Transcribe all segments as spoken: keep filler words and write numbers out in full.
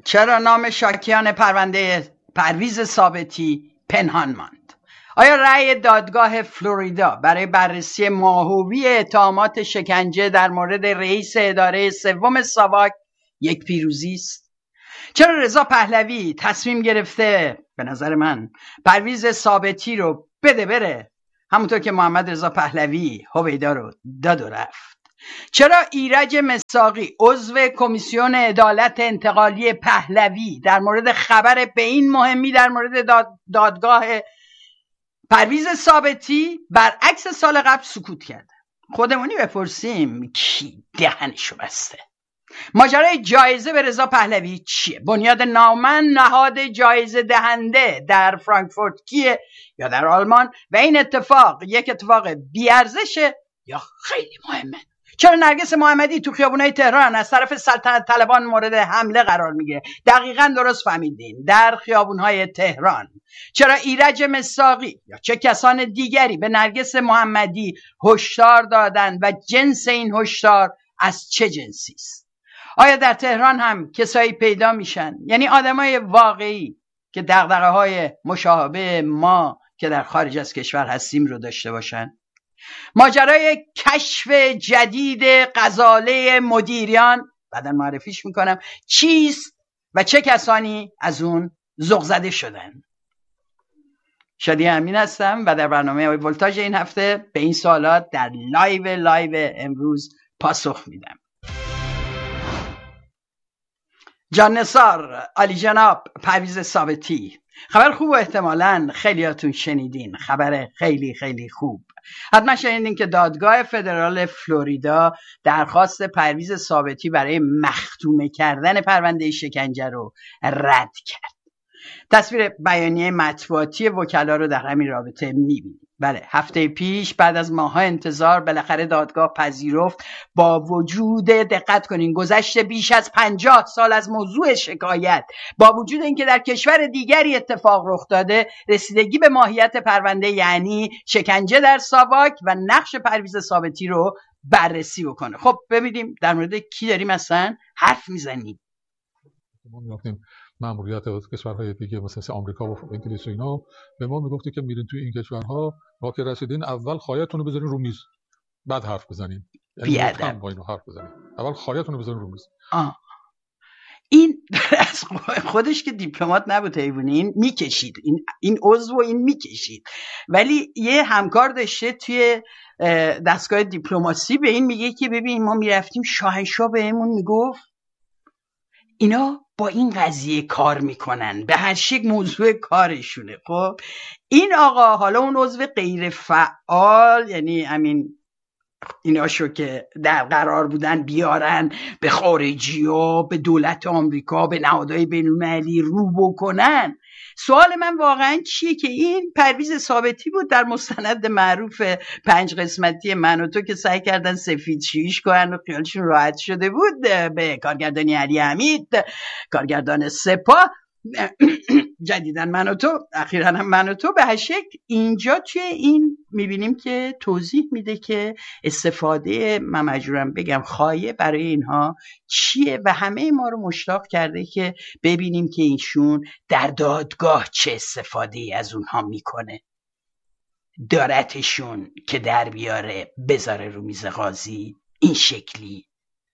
چرا نام شاکیان پرونده پرویز ثابتی پنهان ماند؟ آیا رأی دادگاه فلوریدا برای بررسی ماهوی اتهامات شکنجه در مورد رئیس اداره سوم ساواک یک پیروزی است؟ چرا رضا پهلوی تصمیم گرفته به نظر من پرویز ثابتی رو بده بره، همونطور که محمد رضا پهلوی هویدا رو داد و رفت؟ چرا ایرج مساقی عضو کمیسیون عدالت انتقالی پهلوی در مورد خبر به این مهمی در مورد داد دادگاه پرویز ثابتی برعکس سال قبل سکوت کرده؟ خودمونی بپرسیم کی دهنشو بسته؟ ماجرای جایزه به رضا پهلوی چیه؟ بنیاد نامن نهاد جایزه دهنده در فرانکفورت کیه یا در آلمان؟ و این اتفاق یک اتفاق بیارزشه یا خیلی مهمه؟ چرا نرگس محمدی تو خیابونای تهران از طرف سلطنت طلبان مورد حمله قرار میگیره؟ دقیقاً درست فهمیدین، در خیابونهای تهران. چرا ایرج مساقی یا چه کسان دیگری به نرگس محمدی هشدار دادن و جنس این هشدار از چه جنسی است؟ آیا در تهران هم کسایی پیدا میشن، یعنی آدمای واقعی که دغدغه‌های مشابه ما که در خارج از کشور هستیم رو داشته باشن؟ ماجرای کشف جدید غزاله مدیریان بعداً معرفیش میکنم چیست و چه کسانی از اون ذوق زده شدن؟ شادی امین هستم و در برنامه ولتاژ این هفته به این سوالات در لایو لایو امروز پاسخ میدم. جان نثار، علی جناب پرویز ثابتی. خبر خوب و احتمالاً خیلیاتون شنیدین، خبر خیلی خیلی خوب. حتما شنیدین که دادگاه فدرال فلوریدا درخواست پرویز ثابتی برای مختومه کردن پرونده شکنجه رو رد کرد. تصویر بیانیه مطبوعاتی وکلا رو در همین رابطه میبینید. بله، هفته پیش بعد از ماه‌ها انتظار بالاخره دادگاه پذیرفت با وجود، دقت کنین، گذشت بیش از پنجاه سال از موضوع شکایت، با وجود اینکه در کشور دیگری اتفاق رخ داده، رسیدگی به ماهیت پرونده یعنی شکنجه در ساواک و نقش پرویز ثابتی رو بررسی بکنه. خب ببینیم در مورد کی داریم اصلا حرف میزنیم. ما می‌گفتیم ماموریت کشورهای دیگه مثل آمریکا و انگلیس و اینا به ما میگفتی که میرین توی این کشورها با که رسیدین اول خایتون رو بذارین رو میز بعد حرف بزنین، یعنی هم با اینو حرف بزنین، اول خایتون رو بذارین رو میز. آه. این از خودش که دیپلمات نبود حیوانی، این میکشید، این این عضو این میکشید، ولی یه همکار داشته توی دستگاه دیپلماسی به این میگه که ببین ما میرفتیم شاهنشاه بهمون میگفت اینا با این قضیه کار میکنن، به هر شکل موضوع کارشونه. خب این آقا حالا اون عضو غیر فعال، یعنی همین ایناشو که در قرار بودن بیارن به خارجی ها، به دولت آمریکا، به نهادهای بین‌المللی رو بکنن. سوال من واقعا چیه که این پرویز ثابتی بود در مستند معروف پنج قسمتی من و تو که سعی کردن سفید شیش کنن و خیالشون راحت شده بود به کارگردانی علی حمید، کارگردان سپاه، جدیدن من و تو، اخیراً هم من و تو. به هر شکل اینجا توی این میبینیم که توضیح میده که استفاده، من مجبورم بگم خایه برای اینها چیه و همه ما رو مشتاق کرده که ببینیم که ایشون در دادگاه چه استفاده ای از اونها میکنه. دارتشون که در بیاره بذاره رو میز قاضی این شکلی.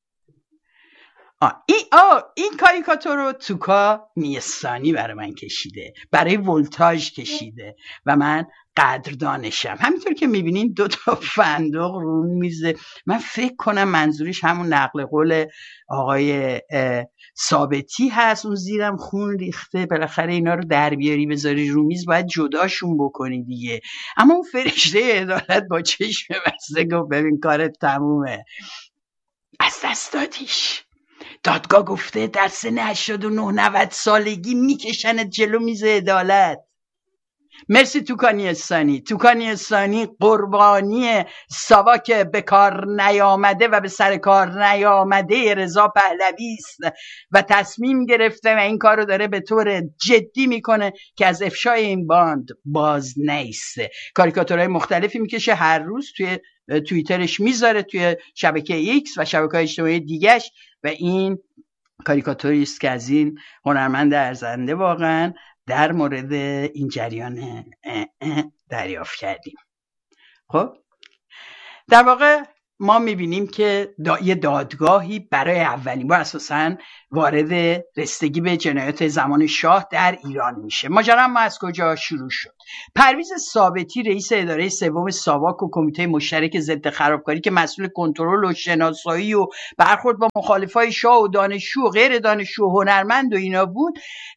آه این, آه این کاریکاتور رو توکا نیستانی برای من کشیده، برای ولتاژ کشیده و من قدردانشم. همینطور که میبینین دو تا فندق رو میزه، من فکر کنم منظورش همون نقل قول آقای ثابتی هست، اون زیرم خون ریخته، بالاخره اینا رو در بیاری بذاری رو میز باید جداشون بکنی دیگه. اما اون فرشته عدالت با چشم بسته گفت ببین کارت تمومه، از دست دادیش. دادگاه گفته در سن هشتاد و نه نود سالگی میکشنت جلو میز عدالت. مرسی توکانی استانی. توکانی استانی قربانی ساواک به کار نیامده و به سر کار نیامده رضا پهلوی است و تصمیم گرفته و این کار رو داره به طور جدی میکنه که از افشای این باند باز نیسته. کاریکاتورهای مختلفی میکشه، هر روز توی توییترش میذاره، توی شبکه ایکس و شبکه‌های اجتماعی دیگهش، و این کاریکاتوری است که از این هنرمند ارزنده واقعا در مورد این جریان دریافت کردیم. خب در واقع ما میبینیم که دا یه دادگاهی برای اولین بار اساساً وارد رسیدگی به جنایات زمان شاه در ایران میشه. ماجرا ما از کجا شروع شد؟ پرویز ثابتی رئیس اداره سوم ساواک و کمیته مشترک ضد خرابکاری که مسئول کنترل و شناسایی و برخورد با مخالفای شاه و دانشجو و غیر دانشجو و هنرمند و اینا بود،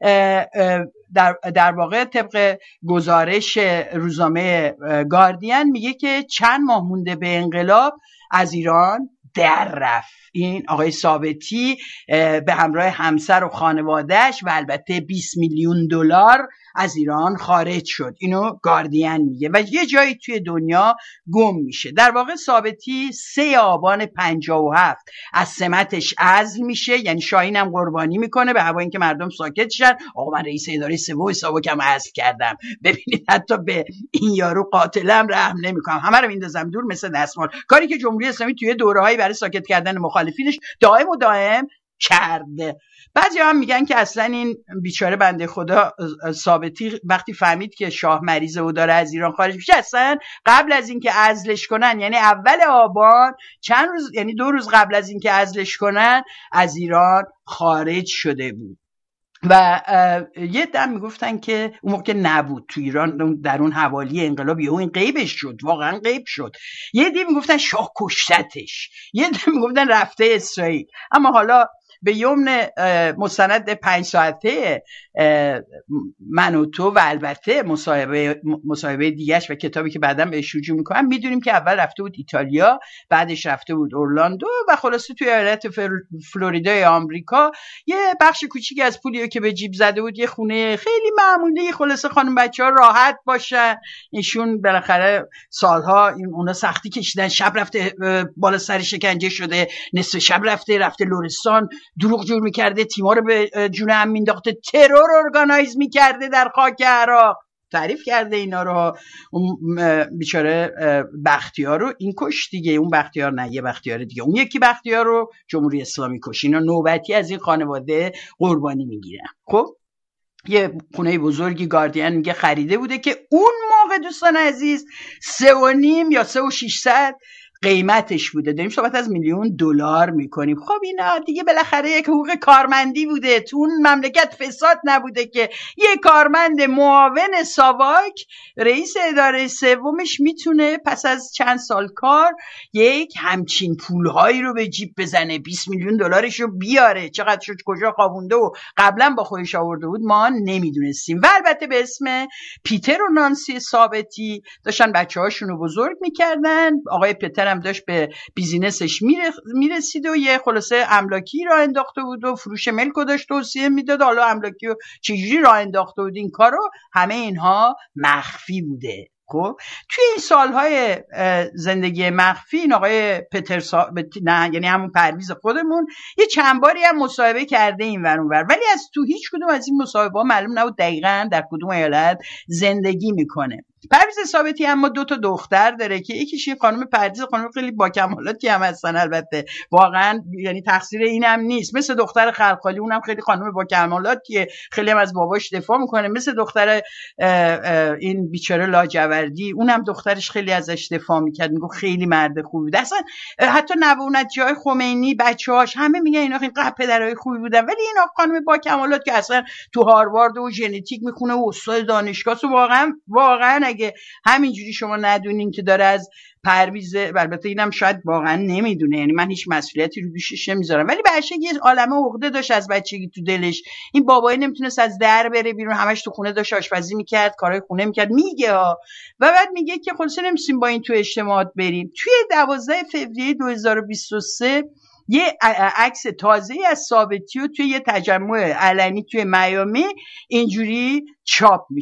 در, در واقع طبق گزارش روزنامه گاردین میگه که چند ماه مونده به انقلاب از ایران در رفت. این آقای ثابتی به همراه همسر و خانوادهش و البته بیست میلیون دلار از ایران خارج شد. اینو گاردین میگه و یه جایی توی دنیا گم میشه. در واقع ثابتی سه آبان پنجاه و هفت از سمتش عزل میشه، یعنی شاهین هم قربانی میکنه به هوای اینکه مردم ساکت شن. آقا من رئیس اداره سوم ساواکم عزل کردم، ببینید حتی به این یارو قاتلم رحم نمیکنم، همه رو میندازم دور مثل دستمال. کاری که جمهوری اسلامی توی دوره‌ای برای ساکت کردن مخالفینش دائم و دائم کرده. بعضی هم میگن که اصلا این بیچاره بنده خدا ثابتی وقتی فهمید که شاه مریضه و داره از ایران خارج میشه، اصلا قبل از اینکه عزلش کنن، یعنی اول آبان، چند روز یعنی دو روز قبل از اینکه عزلش کنن، از ایران خارج شده بود. و یه دم میگفتن که اون موقع که نبود تو ایران، در اون حوالی انقلاب یهو این غیبش شد، واقعا غیب شد. یه دی میگفتن شاه کشتتش، یه دی میگفتن رفته اسرائیل. اما حالا به یمن مستند پنج ساعته من و تو و البته مصاحبه مصاحبه دیگه‌اش و کتابی که بعداً بهش رجوع میکنم میدونیم که اول رفته بود ایتالیا، بعدش رفته بود اورلاندو و خلاصه توی ایالت فلوریدای آمریکا یه بخش کوچیکی از پولیو که به جیب زده بود، یه خونه خیلی معمولی، خلاصه خانم بچه‌ها راحت باشن. ایشون بالاخره سالها این اونا سختی کشیدن، شب رفته بالا سر شکنجه شده، نصف شب رفته رفته لرستان دروغ جور میکرده، تیما رو به جون هم مینداخته، ترور ارگانایز میکرده در خاک عراق. تعریف کرده اینا رو. اون بیچاره بختیار رو این کش دیگه، اون بختیار نه، یه بختیار دیگه، اون یکی بختیار رو جمهوری اسلامی کش. اینا نوبتی از این خانواده قربانی میگیرن. خب یه خونه بزرگی گاردین میگه خریده بوده که اون موقع دوستان عزیز سه و نیم یا سه و ششصد قیمتش بوده. داریم صحبت از میلیون دلار میکنیم. خب اینا دیگه بالاخره یک حقوق کارمندی بوده، تو اون مملکت فساد نبوده که یک کارمند معاون ساواک رئیس اداره سومش میتونه پس از چند سال کار یک همچین پولهایی رو به جیب بزنه، بیست میلیون دلارش رو بیاره. چقدر شد، کجا خوابونده و قبلا با خودش آورده بود ما نمیدونستیم. و البته به اسم پیتر و نانسی ثابتی داشتن بچه هاشون رو بزرگ میکردن. آقای پیتر هم داشت به بیزینسش میرسید و یه خلاصه املاکی را انداخته بود و فروش ملک رو داشت توصیه میداد. حالا املاکی رو چجوری را انداخته بود این کارو، همه اینها مخفی بوده. خب توی این سالهای زندگی مخفی این آقای پتر سا... نه یعنی همون پرویز خودمون یه چند باری هم مصاحبه کرده این ور اون ور، ولی از تو هیچ کدوم از این مصاحبه ها معلوم نبود دقیقاً در کدوم ایالت زندگی میکنه. پرویز ثابتی اما دو تا دختر داره که یکیش یه خانم پردیس، خانم خیلی با کمالاتی هم هستن البته، واقعا یعنی تقصیر اینم نیست، مثل دختر خلخالی اونم خیلی خانم با کمالاتیه، خیلی هم از باباش دفاع میکنه، مثل دختر این بیچاره لاجوردی اونم دخترش خیلی ازش دفاع میکرد، میگه خیلی مرد خوبی بود. اصلا حتی نوونت جای خمینی بچه‌هاش همه میگن اینا خیلی پدرای خوبی بودن، ولی اینا خانم با کمالات که اصلا تو هاروارد و ژنتیک میخونه و استاد دانشگاه، واقعا واقعا اگه همینجوری شما ندونین که داره از پرویز، البته اینم شاید واقعا نمیدونه، یعنی من هیچ مسئولیتی رو دوشش نمیذارم، ولی بچه یه عالمه عقده داشت از بچگی تو دلش. این بابایی نمیتونست از در بره بیرون، همش تو خونه داشت آشپزی میکرد، کارهای خونه میکرد، میگه ها. و بعد میگه که خلاص نمی‌تونیم با این تو اجتماعات بریم. توی دوازده فوریه دو هزار و بیست و سه یه عکس تازه‌ای از ثابتی و توی یه تجمع علنی توی میامی اینجوری چاپ میشه.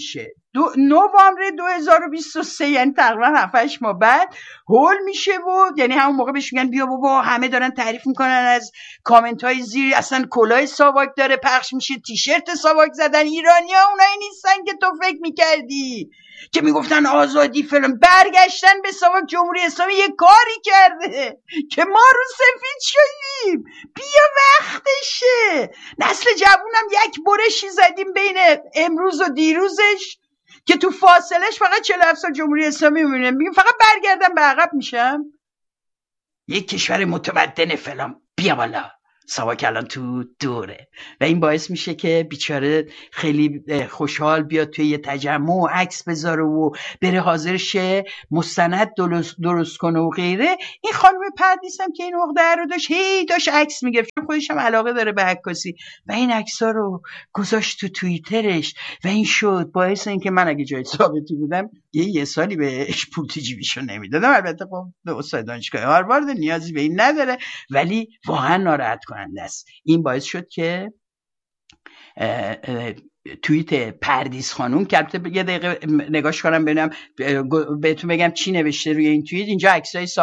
دو نوامبر دو هزار و بیست و سه، یعنی تقریبا هفت هشت ماه بعد هول میشه و یعنی همون موقع بهش میگن بیا بابا، همه دارن تعریف میکنن از کامنت های زیر، اصلا کلاه ساواک داره پخش میشه، تیشرت ساواک زدن، ایرانی‌ها اونایی نیستن که تو فکر میکردی که میگفتن آزادی فلان. برگشتن به ساواک، جمهوری اسلامی یه کاری کرده که ما رو سفید شدیم. بیا وقتشه. نسل جوونم یک برشی زدیم بین امروز و دیروزش که تو فاصلش فقط چهل و هفت سال جمهوری اسلامی میمونه. میگم فقط برگردم به عقب میشم. یک کشور متمدن فلان. بیا بالا. ساواک الان تو دوره و این باعث میشه که بیچاره خیلی خوشحال بیاد توی یه تجمع و عکس بذاره و بره حاضر شه مستند درست, درست کنه و غیره. این خانم پردیس هم که این عقده رو داشت، هی داشت عکس میگرفت، چون خودش هم علاقه داره به عکاسی و این عکس‌ها رو گذاشت تو توییترش و این شد باعث اینکه من اگه جای ثابتی بودم یه یه سالی بهش پول تجیبیشو نمیدادم. البته خب به استاد دانشگاه هاروارد نیازی به این نداره، ولی واقعا ناراحت کننده است. این باعث شد که اه اه توییت پردیس خانوم که البته یه دقیقه نگاش کنم ببینم بهتون بگم چی نوشته روی این توییت. اینجا عکسای